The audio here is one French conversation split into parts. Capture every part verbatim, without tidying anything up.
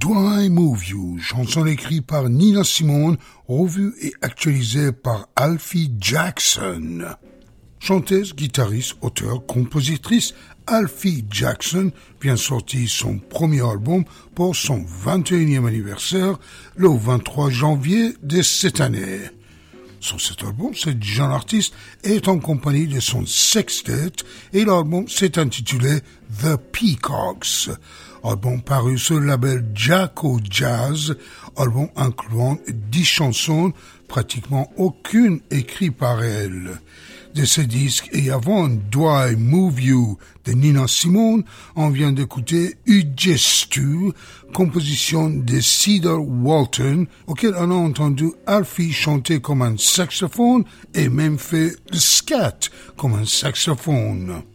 Do I Move You, chanson écrite par Nina Simone, revue et actualisée par Alfie Jackson. Chanteuse, guitariste, auteure, compositrice, Alfie Jackson vient sortir son premier album pour son vingt et unième anniversaire le vingt-trois janvier de cette année. Sur cet album, ce jeune artiste est en compagnie de son sextet et l'album s'est intitulé The Peacocks. Album paru sur le label Jaco Jazz, album incluant dix chansons, pratiquement aucune écrite par elle. De ce disque et avant Do I Move You de Nina Simone, on vient d'écouter Ugestu, composition de Cedar Walton, auquel on a entendu Alfie chanter comme un saxophone et même fait le scat comme un saxophone.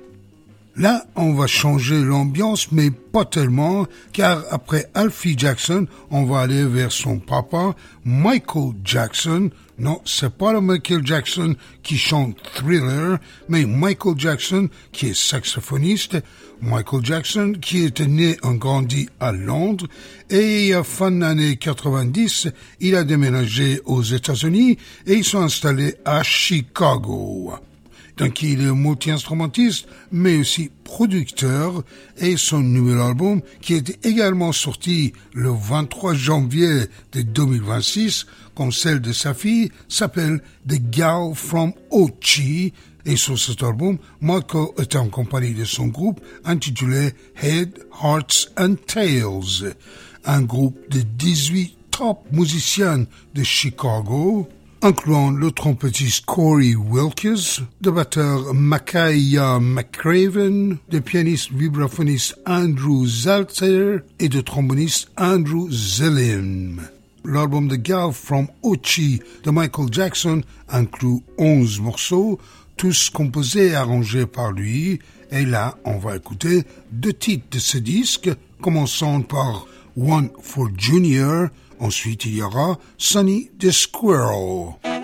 Là, on va changer l'ambiance, mais pas tellement, car après Alfie Jackson, on va aller vers son papa, Michael Jackson. Non, c'est pas le Michael Jackson qui chante Thriller, mais Michael Jackson qui est saxophoniste. Michael Jackson qui était né et grandi à Londres et à fin des années quatre-vingt-dix, il a déménagé aux États-Unis et ils sont installés à Chicago. Donc il est multi-instrumentiste, mais aussi producteur, et son nouvel album, qui est également sorti le vingt-trois janvier de deux mille vingt-six, comme celle de sa fille, s'appelle The Gal from Ochi, et sur cet album, Michael est en compagnie de son groupe intitulé Head, Hearts and Tails, un groupe de dix-huit top musiciens de Chicago, incluant le trompettiste Corey Wilkes, le batteur Micaiah McCraven, le pianiste vibraphoniste Andrew Zalter et le tromboniste Andrew Zillim. L'album The Gal from Ochi de Michael Jackson inclut onze morceaux, tous composés et arrangés par lui. Et là, on va écouter deux titres de ce disque, commençant par One for Junior. Ensuite, il y aura Sonny the Squirrel.